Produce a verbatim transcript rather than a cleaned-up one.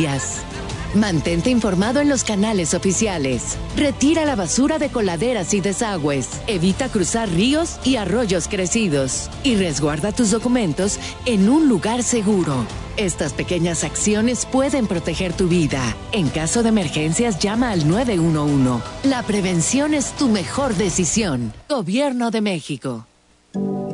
familias. Mantente informado en los canales oficiales. Retira la basura de coladeras y desagües. Evita cruzar ríos y arroyos crecidos. Y resguarda tus documentos en un lugar seguro. Estas pequeñas acciones pueden proteger tu vida. En caso de emergencias, llama al nueve uno uno. La prevención es tu mejor decisión. Gobierno de México.